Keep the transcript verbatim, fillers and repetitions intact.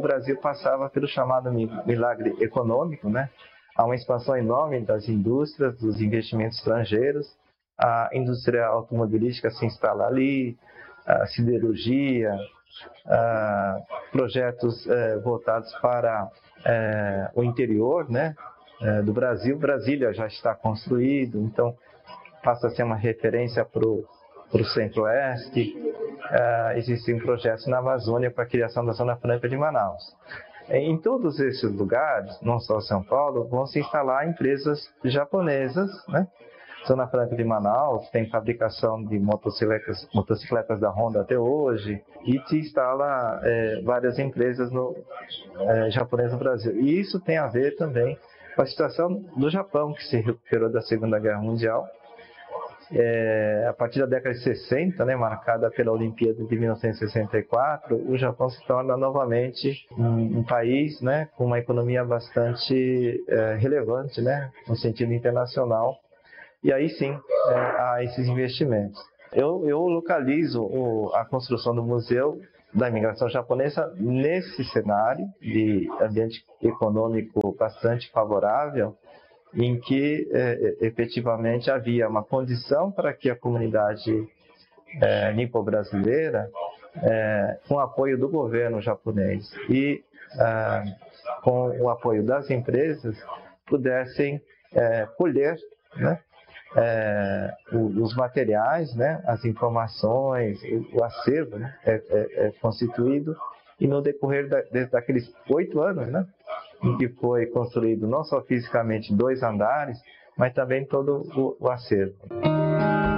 Brasil passava pelo chamado milagre econômico, né? Há uma expansão enorme das indústrias, dos investimentos estrangeiros, a indústria automobilística se instala ali, a siderurgia, a projetos é, voltados para é, o interior, né, é, do Brasil. Brasília já está construído, então passa a ser uma referência para o centro-oeste. É, existem projetos na Amazônia para a criação da Zona Franca de Manaus. Em todos esses lugares, não só São Paulo, vão se instalar empresas japonesas, né? Zona Franca de Manaus tem fabricação de motocicletas, motocicletas da Honda até hoje, e se instala é, várias empresas no, é, japonesas no Brasil. E isso tem a ver também com a situação do Japão, que se recuperou da Segunda Guerra Mundial. É, a partir da década de sessenta, né, marcada pela Olimpíada de mil novecentos e sessenta e quatro, o Japão se torna novamente um, um país, né, com uma economia bastante é, relevante, né, no sentido internacional. E aí sim, é, há esses investimentos. Eu, eu localizo o, a construção do Museu da Imigração Japonesa nesse cenário de ambiente econômico bastante favorável, em que é, efetivamente havia uma condição para que a comunidade é, nipo-brasileira, é, com o apoio do governo japonês e é, com o apoio das empresas, pudessem é, colher, né, é, os materiais, né, as informações, o acervo, né, é, é, é constituído, e no decorrer da, daqueles oito anos, né, em que foi construído não só fisicamente dois andares, mas também todo o, o acervo.